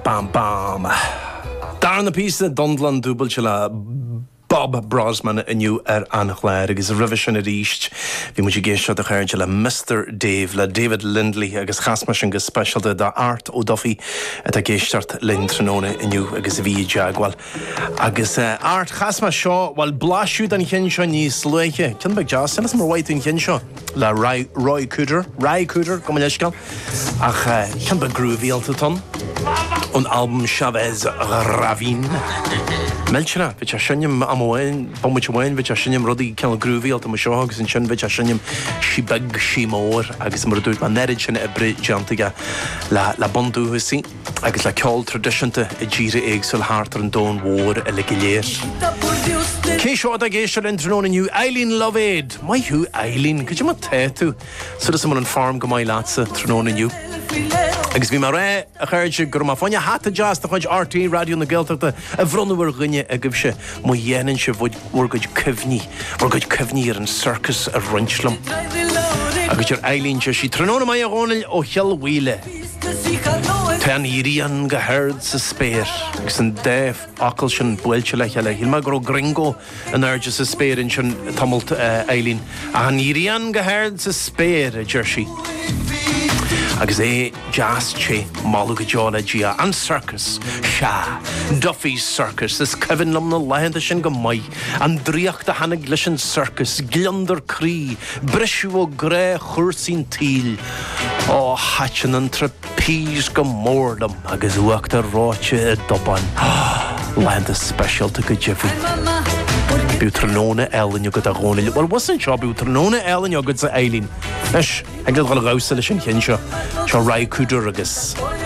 Bam bam. Dar na písa Dundlan dúbal se le Bob Brosman iniu annachléir agus a revision a ríist hí muidir géisio a chuir le Mr. Dave le David Lindley agus chasma sin go specialte da Art ó Duffy a géisteart Lynn Tróna iniu agus a bhí deagháil. Agus Art chasma seo bhil blaisiú an chin seo níos luiche. Cin beag deas sin mar bhaid chin seo le Roy Cooder go leiscail ach cin beag grúvíalta ton an album Chavez Ravine. Melchina, which I shinim amwain, which wine, which I shinim ruddy can groovy alt mashogs and shin which I shinim she big she more, agus murdu manage in a bridge jantiga la bondu husi, agus la call tradition to a gira eggs will harter and don war a legilier. Keisho da geisha intron new Eileen Loveaid. My who Eileen, could you not tattoo? So there's someone on farm go my latsa tronon you. Agus bhí mar ré a chuirte gur má fáinne hata jazz a chuid RT radio na Gaeltachta a bhronúhar rinne a gibh se mo dhéanann se bhórgaid cyfní ar an circus a runchlam. Agus ar Eileen se sí tróna mai a ghánail ó chealhuile. Tá an íríon go herd sa spéir, agus an déh acail sin builte le cheile. Híl me gur gringo an airde sa spéir in sin tamalt Eileen. A an íríon go herd sa spéir a dúir agus jazz che mála go deála dia an circus Duffy's Circus is Kevin lum na lehananta sin go mai an dríocht a hanna glisin circus gliandar crí brisú ó gré chursín tíl ó hatin an trapeze go mórdam agus uacht a ráte a doban lehananta specialta go Jeffy Butranona Ellen you got a gonil. Well, wasn't sure Butranona Ellen you got a Eileen. Ish, I got a rouse in Hinsha. Rai Kudur agus.